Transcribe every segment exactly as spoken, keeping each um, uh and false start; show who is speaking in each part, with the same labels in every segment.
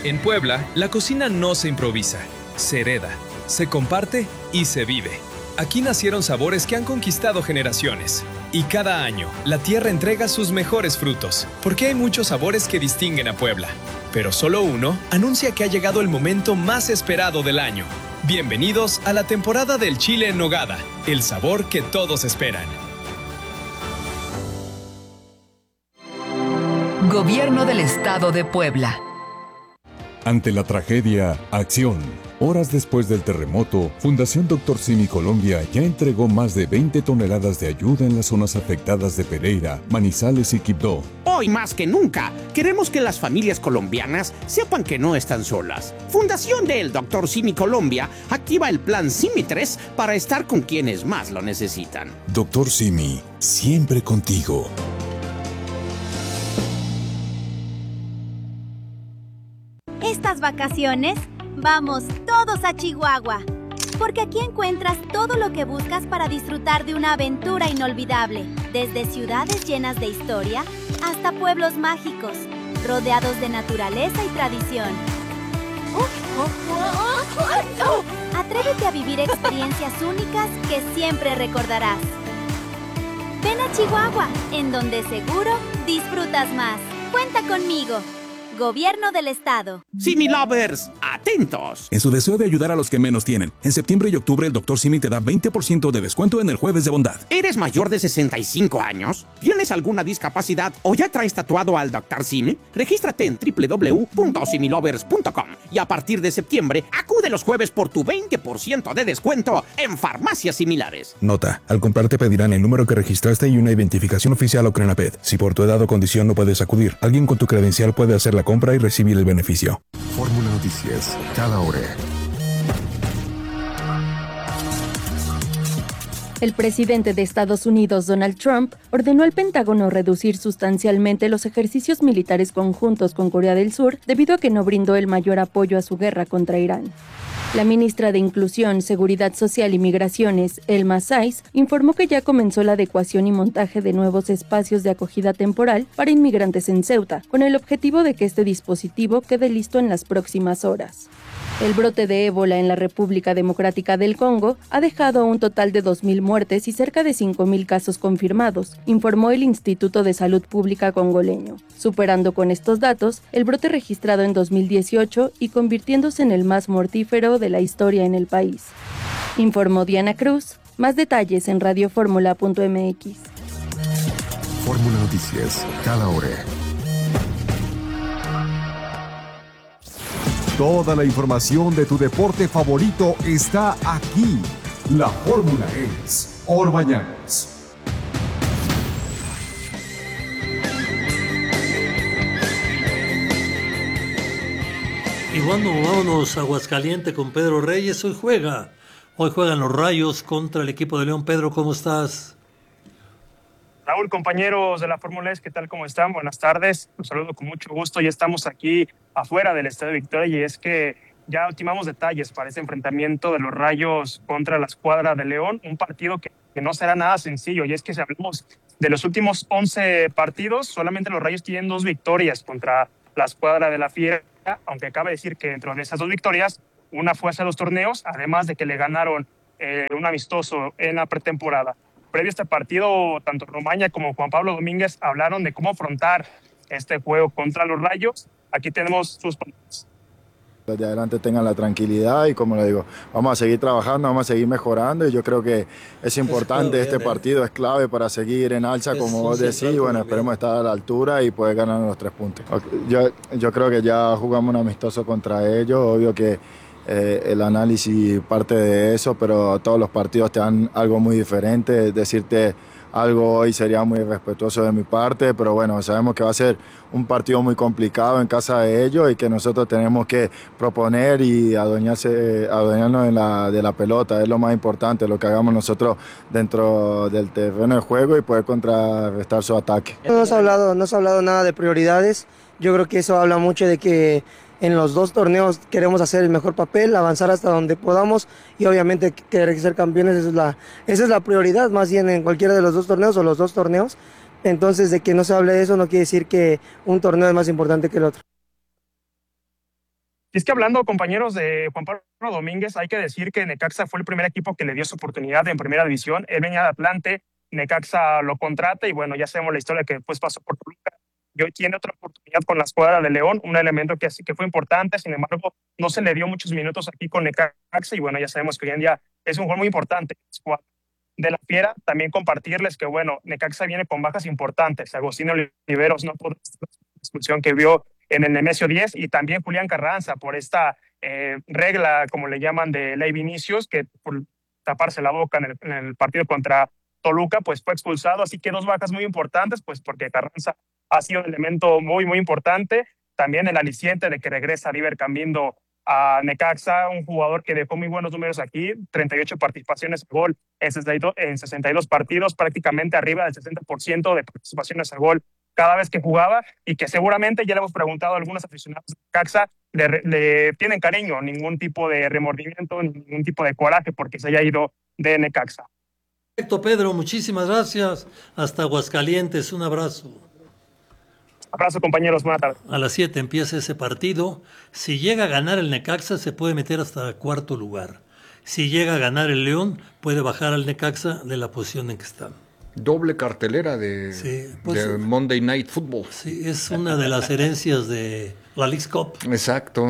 Speaker 1: En Puebla, la cocina no se improvisa, se hereda, se comparte y se vive. Aquí nacieron sabores que han conquistado generaciones. Y cada año, la tierra entrega sus mejores frutos, porque hay muchos sabores que distinguen a Puebla. Pero solo uno anuncia que ha llegado el momento más esperado del año. Bienvenidos a la temporada del chile en nogada, el sabor que todos esperan.
Speaker 2: Gobierno del Estado de Puebla.
Speaker 3: Ante la tragedia, acción. Horas después del terremoto, Fundación Doctor Simi Colombia ya entregó más de veinte toneladas de ayuda en las zonas afectadas de Pereira, Manizales y Quibdó.
Speaker 4: Hoy más que nunca, queremos que las familias colombianas sepan que no están solas. Fundación del Doctor Simi Colombia activa el plan Simi tres para estar con quienes más lo necesitan.
Speaker 3: Doctor Simi, siempre contigo.
Speaker 5: Estas vacaciones, vamos todos a Chihuahua, porque aquí encuentras todo lo que buscas para disfrutar de una aventura inolvidable, desde ciudades llenas de historia hasta pueblos mágicos, rodeados de naturaleza y tradición. Atrévete a vivir experiencias únicas que siempre recordarás. Ven a Chihuahua, en donde seguro disfrutas más. Cuenta conmigo. Gobierno del Estado.
Speaker 4: Simi Lovers, atentos.
Speaker 6: En su deseo de ayudar a los que menos tienen, en septiembre y octubre el Doctor Simi te da veinte por ciento de descuento en el Jueves de Bondad.
Speaker 4: ¿Eres mayor de sesenta y cinco años? ¿Tienes alguna discapacidad o ya traes tatuado al Doctor Simi? Regístrate en doble u doble u doble u punto simi lovers punto com y a partir de septiembre acude los jueves por tu veinte por ciento de descuento en farmacias similares.
Speaker 6: Nota, al comprar te pedirán el número que registraste y una identificación oficial o Crenaped. Si por tu edad o condición no puedes acudir, alguien con tu credencial puede hacer la compra y recibir el beneficio.
Speaker 3: Fórmula Noticias, cada hora.
Speaker 7: El presidente de Estados Unidos, Donald Trump, ordenó al Pentágono reducir sustancialmente los ejercicios militares conjuntos con Corea del Sur debido a que no brindó el mayor apoyo a su guerra contra Irán. La ministra de Inclusión, Seguridad Social y Migraciones, Elma Saiz, informó que ya comenzó la adecuación y montaje de nuevos espacios de acogida temporal para inmigrantes en Ceuta, con el objetivo de que este dispositivo quede listo en las próximas horas. El brote de ébola en la República Democrática del Congo ha dejado un total de dos mil muertes y cerca de cinco mil casos confirmados, informó el Instituto de Salud Pública congoleño, superando con estos datos el brote registrado en dos mil dieciocho y convirtiéndose en el más mortífero de la historia en el país. Informó Diana Cruz. Más detalles en radio fórmula punto m x.
Speaker 3: Fórmula Noticias, cada hora. Toda la información de tu deporte favorito está aquí. La fórmula es Orbañanos.
Speaker 8: Y bueno, vámonos a Aguascalientes con Pedro Reyes. Hoy juega, hoy juegan los Rayos contra el equipo de León. Pedro, ¿cómo estás?
Speaker 9: Raúl, compañeros de la Fórmula E, ¿qué tal? ¿Cómo están? Buenas tardes. Los saludo con mucho gusto. Ya estamos aquí afuera del Estadio Victoria y es que ya ultimamos detalles para este enfrentamiento de los Rayos contra la escuadra de León. Un partido que, que no será nada sencillo. Y es que si hablamos de los últimos once partidos, solamente los Rayos tienen dos victorias contra la escuadra de la Fiera, aunque cabe decir que dentro de esas dos victorias, una fue hace dos torneos, además de que le ganaron eh, un amistoso en la pretemporada. Previo a este partido, tanto Romaña como Juan Pablo Domínguez hablaron de cómo afrontar este juego contra los Rayos. Aquí tenemos sus palabras.
Speaker 10: Los de adelante tengan la tranquilidad y, como le digo, vamos a seguir trabajando, vamos a seguir mejorando y yo creo que es importante, este partido es clave para seguir en alza, como vos decís, y bueno, esperemos estar a la altura y poder ganar los tres puntos. Yo, yo creo que ya jugamos un amistoso contra ellos, obvio que Eh, el análisis parte de eso, pero todos los partidos te dan algo muy diferente. Decirte algo hoy sería muy irrespetuoso de mi parte, pero bueno, sabemos que va a ser un partido muy complicado en casa de ellos y que nosotros tenemos que proponer y adueñarse, adueñarnos de la, de la pelota. Es lo más importante, lo que hagamos nosotros dentro del terreno de juego y poder contrarrestar su ataque.
Speaker 11: No se ha hablado, no se ha hablado nada de prioridades. Yo creo que eso habla mucho de que en los dos torneos queremos hacer el mejor papel, avanzar hasta donde podamos y obviamente querer ser campeones, esa es la, esa es la prioridad, más bien en cualquiera de los dos torneos o los dos torneos. Entonces, de que no se hable de eso no quiere decir que un torneo es más importante que el otro.
Speaker 9: Y es que hablando, compañeros, de Juan Pablo Domínguez, hay que decir que Necaxa fue el primer equipo que le dio su oportunidad en primera división. Él venía de Atlante, Necaxa lo contrata y bueno, ya sabemos la historia que después pasó por Toluca. Y hoy tiene otra oportunidad con la escuadra de León, un elemento que, que fue importante, sin embargo, no se le dio muchos minutos aquí con Necaxa y bueno, ya sabemos que hoy en día es un jugador muy importante. De la Fiera, también compartirles que bueno, Necaxa viene con bajas importantes. Agostino Oliveros no pudo la expulsión que vio en el Nemesio diez y también Julián Carranza por esta eh, regla, como le llaman, de ley Vinicius, que por taparse la boca en el, en el partido contra Toluca, pues fue expulsado. Así que dos bajas muy importantes, pues porque Carranza ha sido un elemento muy, muy importante. También el aliciente de que regresa River Cambindo a Necaxa, un jugador que dejó muy buenos números aquí, treinta y ocho participaciones a gol en sesenta y dos partidos, prácticamente arriba del sesenta por ciento de participaciones a gol cada vez que jugaba, y que seguramente ya le hemos preguntado a algunos aficionados de Necaxa, le, le tienen cariño, ningún tipo de remordimiento, ningún tipo de coraje porque se haya ido de Necaxa.
Speaker 8: Perfecto, Pedro, muchísimas gracias. Hasta Aguascalientes, un abrazo.
Speaker 9: Abrazo, compañeros, buena tarde.
Speaker 8: A las siete empieza ese partido. Si llega a ganar el Necaxa, se puede meter hasta el cuarto lugar. Si llega a ganar el León, puede bajar al Necaxa de la posición en que está.
Speaker 12: Doble cartelera de,
Speaker 8: sí, pues,
Speaker 12: de Monday Night Football.
Speaker 8: Sí, es una de las herencias de la Leagues Cup.
Speaker 12: Exacto.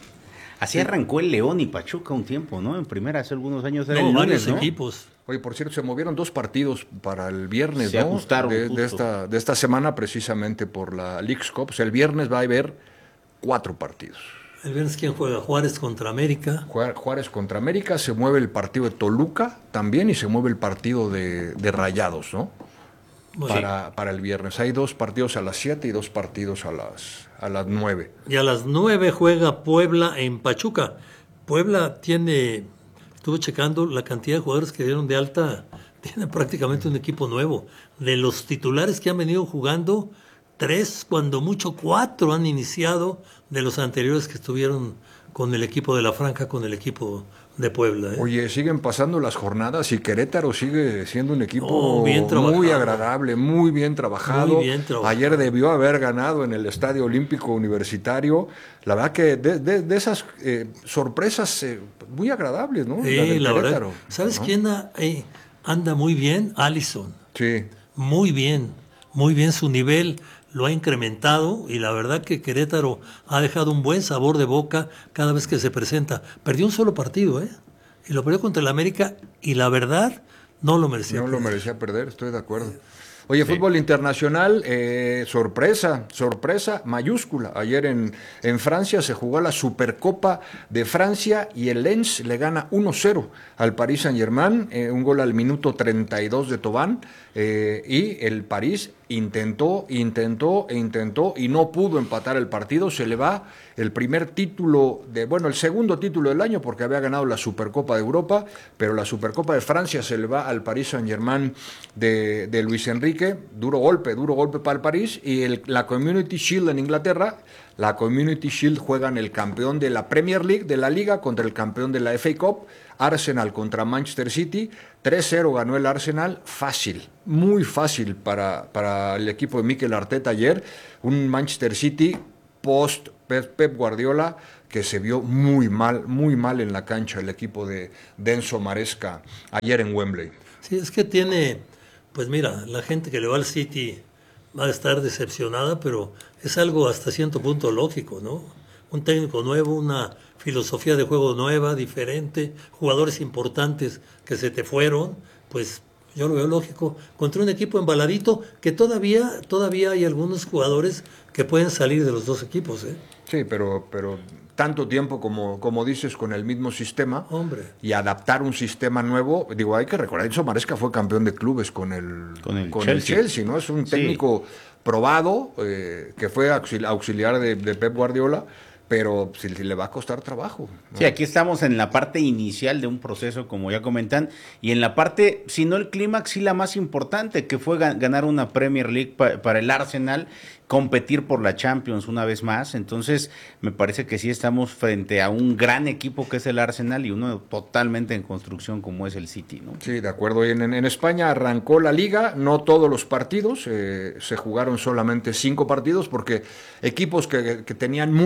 Speaker 13: Así arrancó el León y Pachuca un tiempo, ¿no? En primera, hace algunos años era
Speaker 8: no,
Speaker 13: el lunes,
Speaker 8: varios
Speaker 13: ¿no?
Speaker 8: equipos.
Speaker 12: Oye, por cierto, se movieron dos partidos para el viernes,
Speaker 13: se
Speaker 12: ¿no?
Speaker 13: ajustaron
Speaker 12: de,
Speaker 13: justo.
Speaker 12: de, esta, de esta semana, precisamente por la Leagues Cup. O sea, el viernes va a haber cuatro partidos.
Speaker 8: El viernes, ¿quién juega? Juárez contra América.
Speaker 12: Juárez contra América, se mueve el partido de Toluca también y se mueve el partido de, de Rayados, ¿no? Bueno, para, sí. para el viernes. Hay dos partidos a las siete y dos partidos a las, a las nueve.
Speaker 8: Y a las nueve juega Puebla en Pachuca. Puebla tiene, estuve checando la cantidad de jugadores que dieron de alta, tiene prácticamente un equipo nuevo. De los titulares que han venido jugando, tres, cuando mucho cuatro han iniciado de los anteriores que estuvieron con el equipo de la Franja, con el equipo de Puebla. ¿eh?
Speaker 12: Oye, siguen pasando las jornadas y Querétaro sigue siendo un equipo
Speaker 8: oh, bien
Speaker 12: muy agradable, muy bien trabajado.
Speaker 8: Muy bien trabajado.
Speaker 12: Ayer debió haber ganado en el Estadio Olímpico Universitario. La verdad que de, de, de esas eh, sorpresas eh, muy agradables, ¿no?
Speaker 8: Sí,
Speaker 12: la,
Speaker 8: la
Speaker 12: Querétaro,
Speaker 8: verdad. ¿Sabes
Speaker 12: ¿no?
Speaker 8: quién anda, eh, anda muy bien? Alisson.
Speaker 12: Sí.
Speaker 8: Muy bien, muy bien su nivel. Lo ha incrementado y la verdad que Querétaro ha dejado un buen sabor de boca cada vez que se presenta. Perdió un solo partido, ¿eh? Y lo perdió contra el América y la verdad no lo merecía
Speaker 12: No
Speaker 8: perder.
Speaker 12: lo merecía perder, estoy de acuerdo. Oye, sí. Fútbol internacional, eh, sorpresa, sorpresa mayúscula. Ayer en, en Francia se jugó la Supercopa de Francia y el Lens le gana uno cero al Paris Saint-Germain, eh, un gol al minuto treinta y dos de Thauvin, eh, y el París intentó, intentó e intentó y no pudo empatar el partido. Se le va el primer título, de bueno, el segundo título del año porque había ganado la Supercopa de Europa, pero la Supercopa de Francia se le va al Paris Saint-Germain de, de Luis Enrique. Duro golpe, duro golpe para el París. Y el, la Community Shield en Inglaterra, la Community Shield juegan el campeón de la Premier League, de la Liga, contra el campeón de la F A Cup. Arsenal contra Manchester City, tres cero ganó el Arsenal, fácil, muy fácil para, para el equipo de Mikel Arteta ayer, un Manchester City post Pep Guardiola que se vio muy mal, muy mal en la cancha el equipo de Enzo Maresca ayer en Wembley.
Speaker 8: Sí, es que tiene, pues mira, la gente que le va al City va a estar decepcionada, pero es algo hasta cierto punto lógico, ¿no? Un técnico nuevo, una filosofía de juego nueva, diferente, jugadores importantes que se te fueron, pues yo lo veo lógico, contra un equipo embaladito que todavía, todavía hay algunos jugadores que pueden salir de los dos equipos, ¿eh?
Speaker 12: Sí, pero, pero tanto tiempo como, como dices con el mismo sistema.
Speaker 8: Hombre.
Speaker 12: Y adaptar un sistema nuevo, digo, hay que recordar, Enzo Maresca fue campeón de clubes con el,
Speaker 13: con el,
Speaker 12: con
Speaker 13: Chelsea.
Speaker 12: el Chelsea, ¿no? Es un técnico sí. probado, eh, que fue auxiliar de, de Pep Guardiola, pero si, si le va a costar trabajo, ¿no?
Speaker 13: Sí, aquí estamos en la parte inicial de un proceso, como ya comentan, y en la parte, si no el clímax, sí la más importante, que fue ganar una Premier League pa para el Arsenal, competir por la Champions una vez más. Entonces me parece que sí estamos frente a un gran equipo que es el Arsenal y uno totalmente en construcción como es el City, ¿no?
Speaker 12: Sí, de acuerdo. En, en, en España arrancó la Liga, no todos los partidos, eh, se jugaron solamente cinco partidos porque equipos que, que tenían muchos jugadores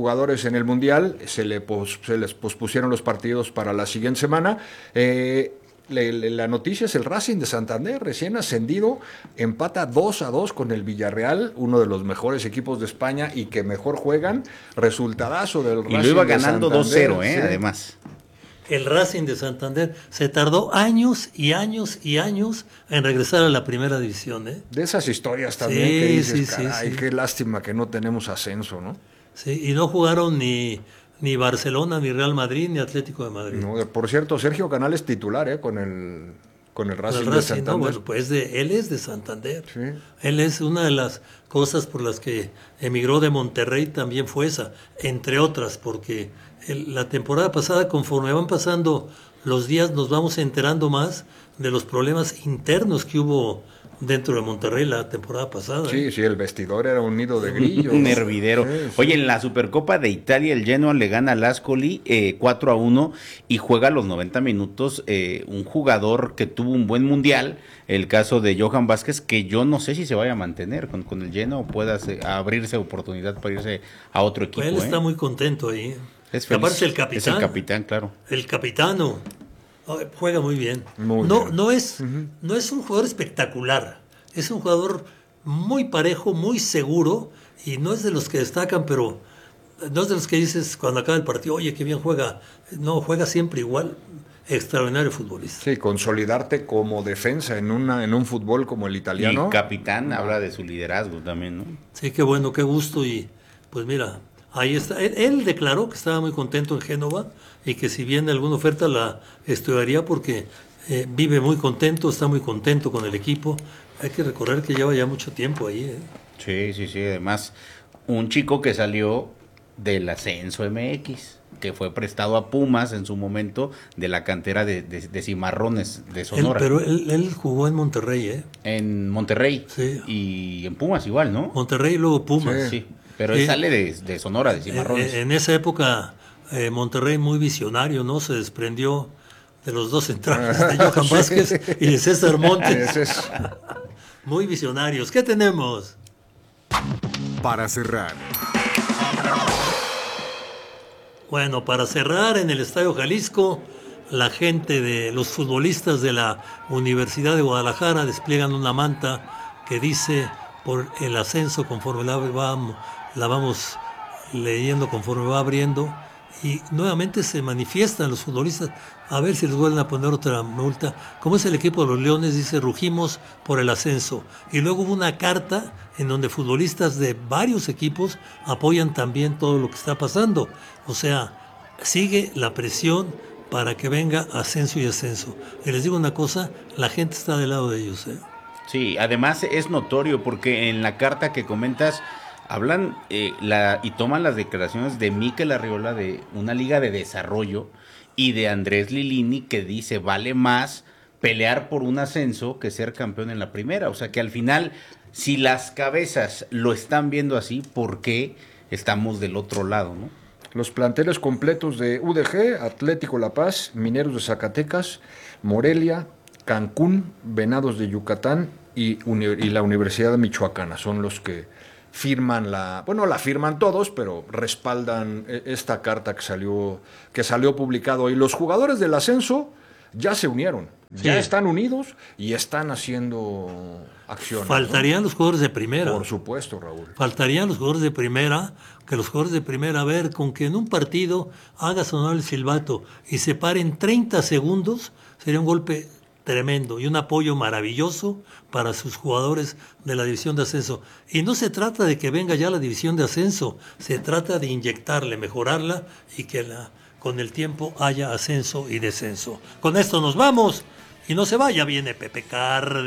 Speaker 12: jugadores en el Mundial, se, le pos, se les pospusieron los partidos para la siguiente semana. Eh, le, le, la noticia es el Racing de Santander, recién ascendido, empata dos a dos con el Villarreal, uno de los mejores equipos de España y que mejor juegan. Resultadazo del Racing.
Speaker 13: Y lo iba ganando dos cero, eh,
Speaker 12: sí.
Speaker 13: además.
Speaker 8: El Racing de Santander se tardó años y años y años en regresar a la primera división, ¿eh?
Speaker 12: De esas historias también
Speaker 8: sí,
Speaker 12: que dices,
Speaker 8: sí,
Speaker 12: caray,
Speaker 8: sí, sí.
Speaker 12: qué lástima que no tenemos ascenso, ¿no?
Speaker 8: Sí, y no jugaron ni, ni Barcelona, ni Real Madrid, ni Atlético de Madrid.
Speaker 12: No, por cierto, Sergio Canales titular, ¿eh? Con el, con el Racing,
Speaker 8: el Racing
Speaker 12: de Santander.
Speaker 8: No, bueno, pues de, él es de Santander.
Speaker 12: Sí.
Speaker 8: Él es una de las cosas por las que emigró de Monterrey, también fue esa, entre otras, porque el, la temporada pasada, conforme van pasando los días, nos vamos enterando más de los problemas internos que hubo dentro de Monterrey la temporada pasada.
Speaker 12: Sí,
Speaker 8: ¿eh?
Speaker 12: sí, el vestidor era un nido de grillos.
Speaker 13: Un hervidero.
Speaker 12: Sí, sí.
Speaker 13: Oye, en la Supercopa de Italia, el Genoa le gana al Ascoli eh, cuatro a uno y juega los noventa minutos eh, un jugador que tuvo un buen mundial, el caso de Johan Vázquez, que yo no sé si se vaya a mantener con, con el Genoa o pueda se, abrirse oportunidad para irse a otro equipo.
Speaker 8: Pues él
Speaker 13: ¿eh?
Speaker 8: está muy contento ahí.
Speaker 13: Es
Speaker 8: y aparte el capitán.
Speaker 13: Es el capitán, claro.
Speaker 8: El capitano juega muy bien.
Speaker 12: Muy
Speaker 8: no,
Speaker 12: bien.
Speaker 8: no es, uh-huh. no es un jugador espectacular. Es un jugador muy parejo, muy seguro, y no es de los que destacan, pero no es de los que dices cuando acaba el partido, oye, qué bien juega. No, juega siempre igual. Extraordinario futbolista.
Speaker 12: Sí, consolidarte como defensa en una en un fútbol como el italiano.
Speaker 13: Y capitán ah. habla de su liderazgo también, ¿no?
Speaker 8: Sí, qué bueno, qué gusto. Y pues mira, ahí está. Él, él declaró que estaba muy contento en Génova y que si viene alguna oferta la estudiaría porque eh, vive muy contento, está muy contento con el equipo. Hay que recordar que lleva ya mucho tiempo ahí. ¿eh?
Speaker 13: Sí, sí, sí. Además, un chico que salió del ascenso M X, que fue prestado a Pumas en su momento de la cantera de, de, de Cimarrones de Sonora.
Speaker 8: Él, pero él, él jugó en Monterrey, ¿eh?
Speaker 13: En Monterrey.
Speaker 8: Sí.
Speaker 13: Y en Pumas igual, ¿no?
Speaker 8: Monterrey y luego Pumas.
Speaker 13: Sí, sí. Pero él eh, sale de, de Sonora, de Cimarrones.
Speaker 8: En, en esa época, eh, Monterrey muy visionario, ¿no? Se desprendió de los dos centrales, de Johan Vázquez y de César Montes. Muy visionarios. ¿Qué tenemos?
Speaker 14: Para cerrar.
Speaker 8: Bueno, para cerrar, en el Estadio Jalisco, la gente de los futbolistas de la Universidad de Guadalajara despliegan una manta que dice por el ascenso conforme la vamos, la vamos leyendo conforme va abriendo, y nuevamente se manifiestan los futbolistas a ver si les vuelven a poner otra multa. Como es el equipo de los Leones, dice rugimos por el ascenso, y luego hubo una carta en donde futbolistas de varios equipos apoyan también todo lo que está pasando. O sea, sigue la presión para que venga ascenso y ascenso. Y les digo una cosa, la gente está del lado de ellos. ¿eh?
Speaker 13: Sí, además es notorio porque en la carta que comentas hablan eh, la, y toman las declaraciones de Mikel Arriola de una liga de desarrollo y de Andrés Lilini, que dice vale más pelear por un ascenso que ser campeón en la primera. O sea que al final, si las cabezas lo están viendo así, ¿por qué estamos del otro lado, no?
Speaker 12: Los planteles completos de U D G, Atlético La Paz, Mineros de Zacatecas, Morelia, Cancún, Venados de Yucatán y, uni- y la Universidad de Michoacana son los que firman la, bueno, la firman todos, pero respaldan esta carta que salió, que salió publicado. Y los jugadores del ascenso ya se unieron, sí. ya están unidos y están haciendo acciones.
Speaker 8: Faltarían
Speaker 12: ¿no?
Speaker 8: los jugadores de primera.
Speaker 12: Por supuesto, Raúl.
Speaker 8: Faltarían los jugadores de primera, que los jugadores de primera, a ver, con que en un partido haga sonar el silbato y se paren treinta segundos, sería un golpe tremendo y un apoyo maravilloso para sus jugadores de la división de ascenso. Y no se trata de que venga ya la división de ascenso, se trata de inyectarle, mejorarla y que la, con el tiempo haya ascenso y descenso. Con esto nos vamos y no se vaya, viene Pepe Cárdenas.